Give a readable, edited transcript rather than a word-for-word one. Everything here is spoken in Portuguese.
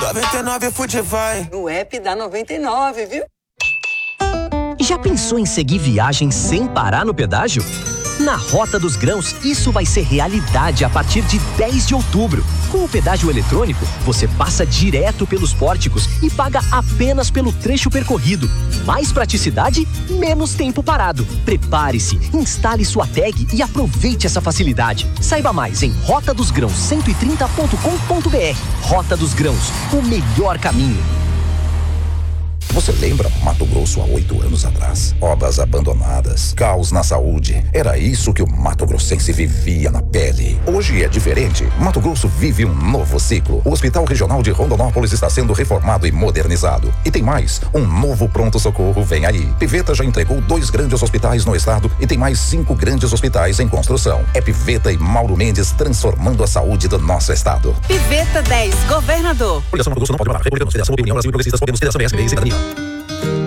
99 Food vai. No app da 99, viu? Já pensou em seguir viagem sem parar no pedágio? Na Rota dos Grãos, isso vai ser realidade a partir de 10 de outubro. Com o pedágio eletrônico, você passa direto pelos pórticos e paga apenas pelo trecho percorrido. Mais praticidade, menos tempo parado. Prepare-se, instale sua tag e aproveite essa facilidade. Saiba mais em rotadosgrãos130.com.br. Rota dos Grãos, o melhor caminho. Você lembra Mato Grosso há 8 anos atrás? Obras abandonadas, caos na saúde. Era isso que o mato-grossense vivia na pele. Hoje é diferente. Mato Grosso vive um novo ciclo. O Hospital Regional de Rondonópolis está sendo reformado e modernizado. E tem mais, um novo pronto-socorro vem aí. Piveta já entregou 2 grandes hospitais no estado e tem mais 5 grandes hospitais em construção. É Piveta e Mauro Mendes transformando a saúde do nosso estado. Piveta 10, governador. Coligação Mato Grosso não pode parar. Republicanos, Federação Opinião Brasil e Progressistas, Podemos, Federação BSB e Cidadania.